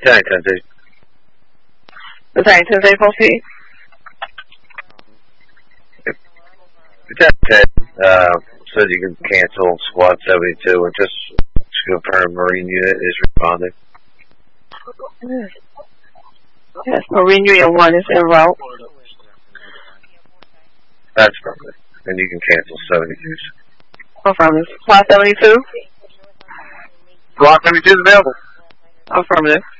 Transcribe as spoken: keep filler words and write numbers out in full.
Lieutenant Tennessee. Lieutenant Tennessee, proceed. Lieutenant Ted, uh, says you can cancel Squad seventy-two and just to confirm Marine unit is responding. Yes, Marine Unit one is en route. That's perfect. And you can cancel seventy-two. Affirmative. Squad seventy-two? Squad seventy-two is available. Affirmative.